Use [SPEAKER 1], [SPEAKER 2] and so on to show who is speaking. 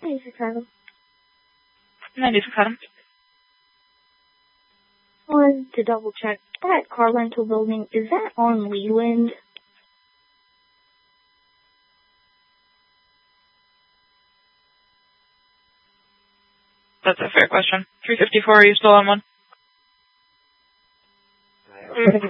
[SPEAKER 1] 96 Adam.
[SPEAKER 2] 96 Adam.
[SPEAKER 1] Wanted to double check. That car rental building, is that on Leland?
[SPEAKER 2] That's a fair question. 354, are you still on one?